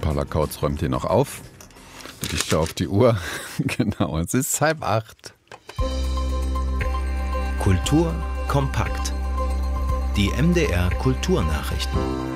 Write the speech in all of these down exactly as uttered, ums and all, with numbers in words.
Paula Kautz räumt hier noch auf. Ich schaue auf die Uhr. Genau, es ist halb acht. Kultur kompakt. Die M D R Kulturnachrichten.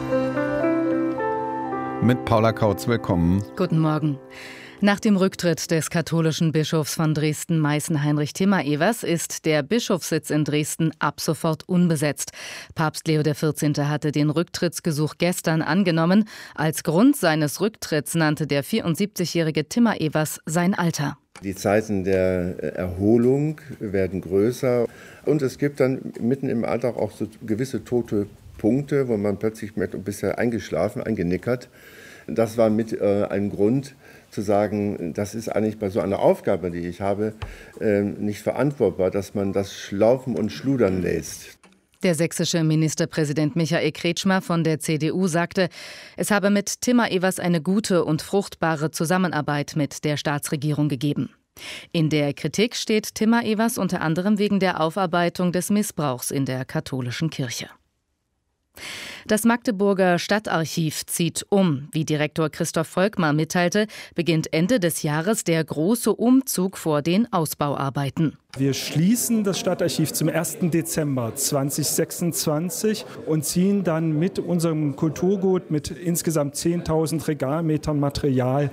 Mit Paula Kautz, willkommen. Guten Morgen. Nach dem Rücktritt des katholischen Bischofs von Dresden-Meißen Heinrich Timmer-Evers ist der Bischofssitz in Dresden ab sofort unbesetzt. Papst Leo der vierzehnte hatte den Rücktrittsgesuch gestern angenommen. Als Grund seines Rücktritts nannte der vierundsiebzigjährige Timmer-Evers sein Alter. Die Zeiten der Erholung werden größer und es gibt dann mitten im Alltag auch so gewisse tote Punkte, wo man plötzlich merkt, und bisher eingeschlafen, eingenickert. Das war mit äh, ein Grund zu sagen, das ist eigentlich bei so einer Aufgabe, die ich habe, äh, nicht verantwortbar, dass man das schlaufen und schludern lässt. Der sächsische Ministerpräsident Michael Kretschmer von der C D U sagte, es habe mit Timmer-Evers eine gute und fruchtbare Zusammenarbeit mit der Staatsregierung gegeben. In der Kritik steht Timmer-Evers unter anderem wegen der Aufarbeitung des Missbrauchs in der katholischen Kirche. Das Magdeburger Stadtarchiv zieht um. Wie Direktor Christoph Volkmar mitteilte, beginnt Ende des Jahres der große Umzug vor den Ausbauarbeiten. Wir schließen das Stadtarchiv zum ersten Dezember zweitausendsechsundzwanzig und ziehen dann mit unserem Kulturgut mit insgesamt zehntausend Regalmetern Material